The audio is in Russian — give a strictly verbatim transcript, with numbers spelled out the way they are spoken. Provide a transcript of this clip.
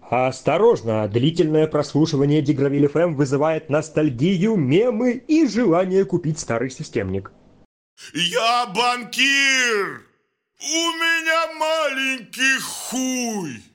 Осторожно, длительное прослушивание Дигровиль эф эм вызывает ностальгию, мемы и желание купить старый системник. Я банкир! У меня маленький хуй!